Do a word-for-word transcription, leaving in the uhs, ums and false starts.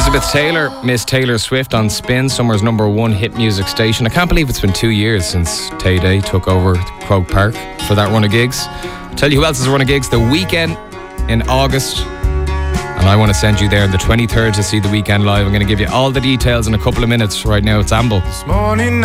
Elizabeth Taylor, Miss Taylor Swift on Spin, Summer's number one hit music station. I can't believe it's been two years since Tay Day took over Croke Park for that run of gigs. I'll tell you who else is running gigs. The Weeknd in August. And I want to send you there on the twenty-third to see The Weeknd live. I'm going to give you all the details in a couple of minutes. Right now it's Amble. This morning